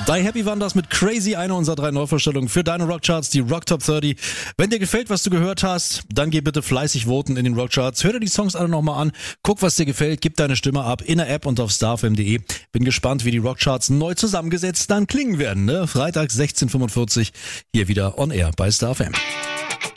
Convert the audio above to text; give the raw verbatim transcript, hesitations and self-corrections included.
Die Happy waren das mit Crazy, eine unserer drei Neuvorstellungen für deine Rockcharts, die Rock Top dreißig. Wenn dir gefällt, was du gehört hast, dann geh bitte fleißig voten in den Rockcharts. Hör dir die Songs alle nochmal an, guck, was dir gefällt, gib deine Stimme ab in der App und auf starfm punkt de. Bin gespannt, wie die Rockcharts neu zusammengesetzt dann klingen werden. Ne? Freitag sechzehn Uhr fünfundvierzig hier wieder on air bei StarFM.